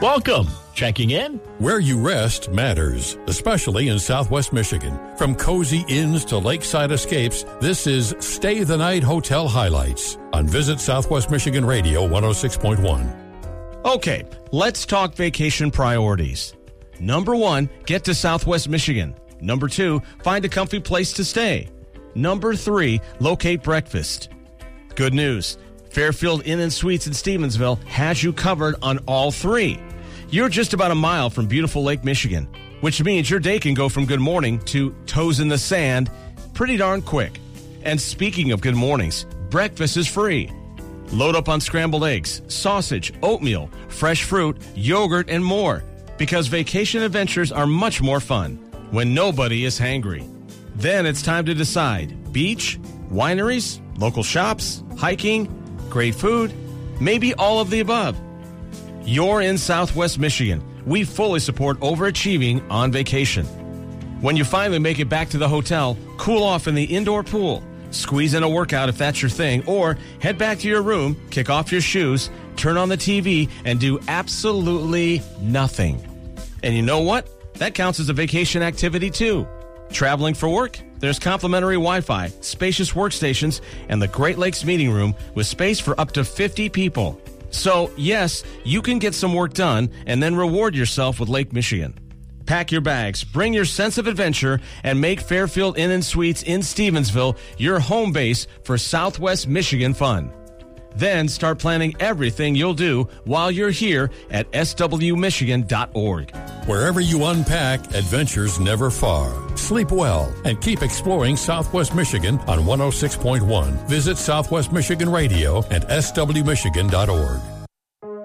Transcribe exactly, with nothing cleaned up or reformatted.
Welcome. Checking in? Where you rest matters, especially in Southwest Michigan. From cozy inns to lakeside escapes, this is Stay the Night Hotel Highlights on Visit Southwest Michigan Radio one oh six point one. Okay, let's talk vacation priorities. Number one, get to Southwest Michigan. Number two, find a comfy place to stay. Number three, locate breakfast. Good news, Fairfield Inn and Suites in Stevensville has you covered on all three. You're just about a mile from beautiful Lake Michigan, which means your day can go from good morning to toes in the sand pretty darn quick. And speaking of good mornings, breakfast is free. Load up on scrambled eggs, sausage, oatmeal, fresh fruit, yogurt, and more, because vacation adventures are much more fun when nobody is hangry. Then it's time to decide: beach, wineries, local shops, hiking, great food, maybe all of the above. You're in Southwest Michigan. We fully support overachieving on vacation. When you finally make it back to the hotel, cool off in the indoor pool, squeeze in a workout if that's your thing, or head back to your room, kick off your shoes, turn on the T V, and do absolutely nothing. And you know what? That counts as a vacation activity too. Traveling for work? There's complimentary Wi-Fi, spacious workstations, and the Great Lakes Meeting Room with space for up to fifty people. So, yes, you can get some work done and then reward yourself with Lake Michigan. Pack your bags, bring your sense of adventure, and make Fairfield Inn and Suites in Stevensville your home base for Southwest Michigan fun. Then start planning everything you'll do while you're here at s w michigan dot org. Wherever you unpack, adventures never far. Sleep well and keep exploring Southwest Michigan on one oh six point one. Visit Southwest Michigan Radio at s w michigan dot org.